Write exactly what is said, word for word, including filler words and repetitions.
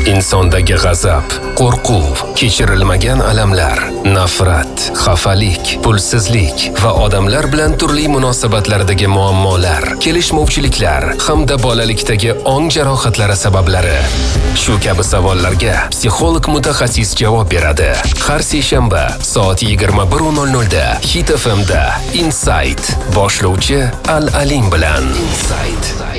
Insondagi g'azab, qo'rquv, kechirilmagan alamlar, nafrat, xafalik, pulsizlik va odamlar bilan turli munosabatlardagi muammolar, kelishmovchiliklar hamda bolalikdagi ong jarohatlari sabablari. Shu kabi savollarga psixolog mutaxassis javob beradi. Har seshanba soat yigirma bir nol nol da Hit F M da Insight boshlovchi Al Alim bilan. Insight.